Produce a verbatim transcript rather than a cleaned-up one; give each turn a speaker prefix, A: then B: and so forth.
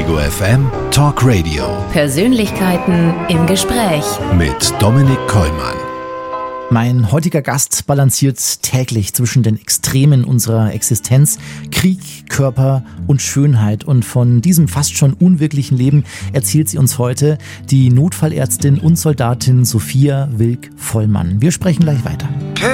A: Ego F M Talk Radio.
B: Persönlichkeiten im Gespräch
A: Mit Dominik Kollmann.
C: Mein heutiger Gast balanciert täglich zwischen den Extremen unserer Existenz, Krieg, Körper und Schönheit. Und von diesem fast schon unwirklichen Leben erzählt sie uns heute die Notfallärztin und Soldatin Sophia Wilk-Vollmann. Wir sprechen gleich weiter.